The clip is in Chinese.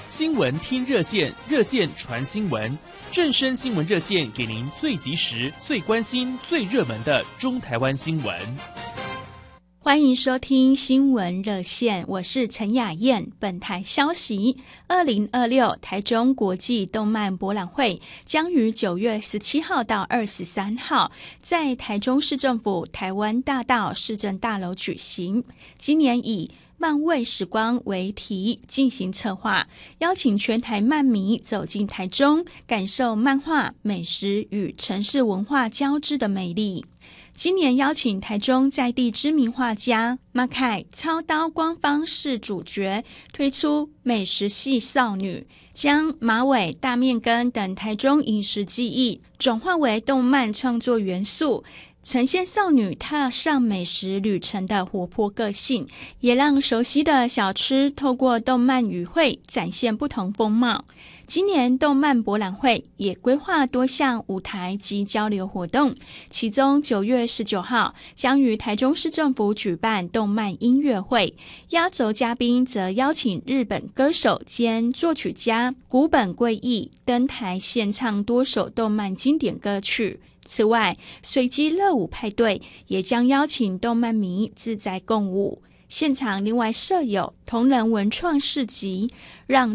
新闻听热线，热线传新闻，正声新闻热线给您最及时、最关心、最热门的中台湾新闻。 欢迎收听新闻热线，我是陈雅燕。本台消息，2026台中国际动漫博览会将于9月17号到23号在台中市政府台湾大道市政大楼举行。今年以漫味时光为题进行策划，邀请全台漫迷走进台中，感受漫画、美食与城市文化交织的美丽。今年邀请台中在地知名画家马凯操刀光方是主角，推出美食系少女，将马尾、大面羹等台中饮食技艺转化为动漫创作元素，呈现少女踏上美食旅程的活泼个性，也让熟悉的小吃透过动漫语汇展现不同风貌。今年动漫博览会也规划多项舞台及交流活动，其中9月19号将于台中市政府举办动漫音乐会，压轴嘉宾则邀请日本歌手兼作曲家古本贵义登台献唱多首动漫经典歌曲。此外，随机热舞派对也将邀请动漫迷自在共舞，现场另外设有同人文创市集，让